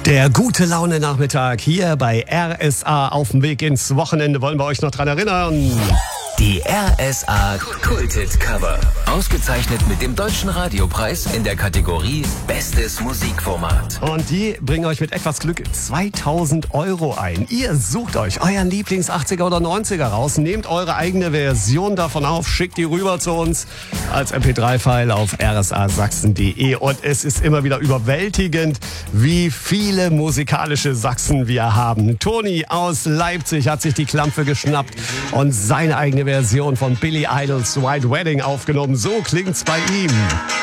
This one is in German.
Der gute Laune Nachmittag hier bei RSA auf dem Weg ins Wochenende. Wollen wir euch noch dran erinnern? Die RSA Kultet Cover. Ausgezeichnet mit dem Deutschen Radiopreis in der Kategorie Bestes Musikformat. Und die bringen euch mit etwas Glück 2.000 € ein. Ihr sucht euch euren Lieblings-80er oder 90er raus, nehmt eure eigene Version davon auf, schickt die rüber zu uns als MP3-File auf rsasachsen.de. Und es ist immer wieder überwältigend, wie viele musikalische Sachsen wir haben. Toni aus Leipzig hat sich die Klampfe geschnappt und seine eigene Version von Billy Idols White Wedding aufgenommen. So klingt's bei ihm.